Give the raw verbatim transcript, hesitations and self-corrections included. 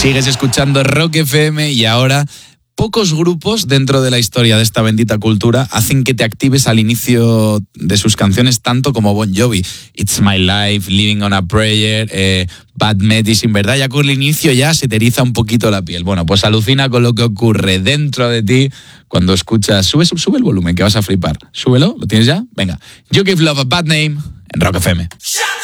Sigues escuchando Rock F M y ahora pocos grupos dentro de la historia de esta bendita cultura hacen que te actives al inicio de sus canciones tanto como Bon Jovi. It's My Life, Living on a Prayer, eh, Bad Medicine, ¿verdad? Ya con el inicio ya se te eriza un poquito la piel. Bueno, pues alucina con lo que ocurre dentro de ti cuando escuchas. Sube, sube, sube el volumen que vas a flipar. Súbelo, ¿lo tienes ya? Venga. You Give Love a Bad Name en Rock F M.